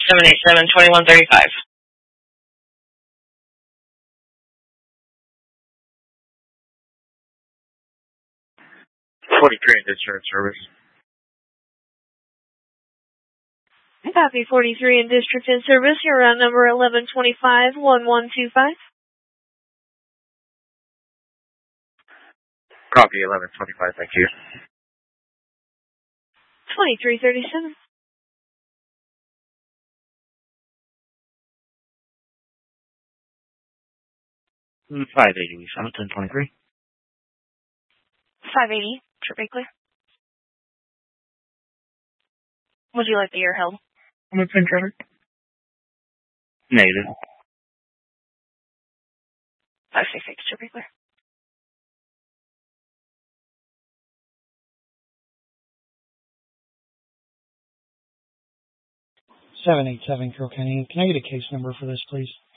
787-2135. .43 in discharge service. Copy 43 in district in service. You're on number 1125-1125. Copy 1125, thank you. 2337. .580, Summit 1023. 580, trip be clear. Would you like the air held? I'm a pin traffic. Negative. 566, trip be clear. .787 Kilkenny. Can I get a case number for this, please?